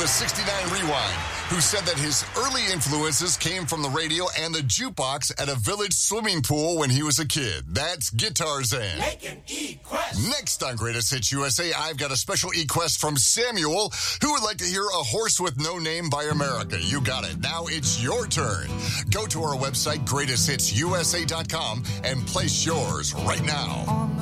69 Rewind, who said that his early influences came from the radio and the jukebox at a village swimming pool when he was a kid. That's Guitarzan. Make an E-Quest. Next on Greatest Hits USA, I've got a special E-Quest from Samuel, who would like to hear A Horse with No Name by America. You got it. Now it's your turn. Go to our website, greatesthitsusa.com, and place yours right now.